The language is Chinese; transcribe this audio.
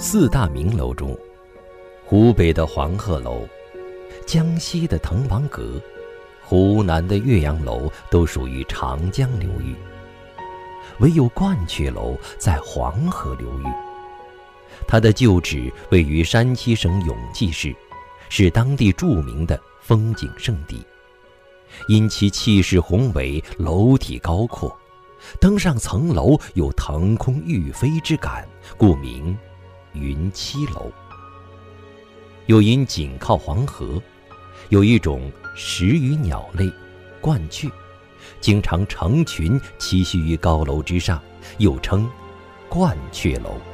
四大名楼中，湖北的黄鹤楼、江西的滕王阁、湖南的岳阳楼都属于长江流域，唯有鹳雀楼在黄河流域。它的旧址位于山西省永济市，是当地著名的风景胜地。因其气势宏伟，楼体高阔，登上层楼有腾空欲飞之感，故名云栖楼。又因紧靠黄河，有一种食鱼鸟类鹳雀，经常成群栖息于高楼之上，又称鹳雀楼。